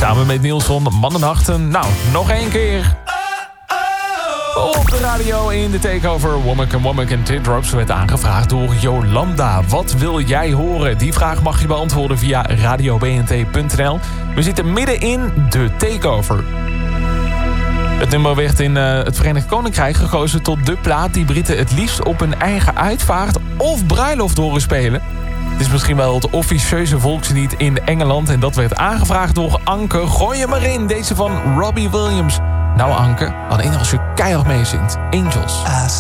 Samen met Nielsen, Mannennachten. Nou, nog één keer. Op de radio in de takeover Womack and Teardrops werd aangevraagd door Jolanda. Wat wil jij horen? Die vraag mag je beantwoorden via radiobnt.nl. We zitten midden in de takeover. Het nummer werd in het Verenigd Koninkrijk gekozen tot de plaat die Britten het liefst op hun eigen uitvaart of bruiloft horen spelen. Het is misschien wel het officieuze volkslied in Engeland en dat werd aangevraagd door Anke. Gooi je maar in, deze van Robbie Williams. Nou Anke, alleen als je keihard meezingt. Angels.